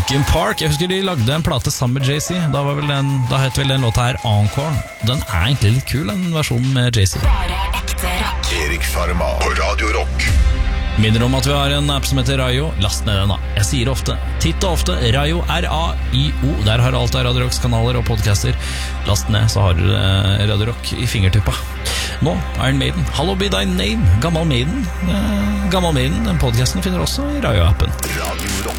Linkin Park, jeg husker de lagde en plate sammen med Jay-Z. Da het vel den låta her Encore. Den egentlig litt kul, den versjonen med Jay-Z. Bare ekte rock. Erik Sjarma på Radio Rock. Minner om at vi har en app som heter Rayo. Last ned den da. Jeg sier ofte, titt og ofte, Rayo, R-A-I-O. Der har alt av Radio Rocks kanaler og podcaster. Last ned, så har du Radio Rock i fingertuppa. Nå, Iron Maiden, Hallow Be Thy Name. Gammal Maiden, den podcasten finner også i Rayo-appen. Radio